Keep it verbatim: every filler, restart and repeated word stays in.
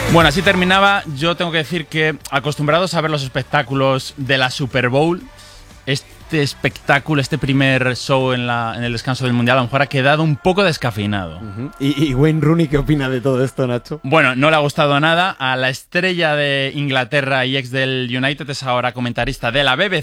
Bueno, así terminaba. Yo tengo que decir que, acostumbrados a ver los espectáculos de la Super Bowl, este espectáculo, este primer show en, la, en el descanso del Mundial, a lo mejor ha quedado un poco descafeinado. Uh-huh. ¿Y, ¿Y Wayne Rooney qué opina de todo esto, Nacho? Bueno, no le ha gustado nada. A la estrella de Inglaterra y ex del United es ahora comentarista de la B B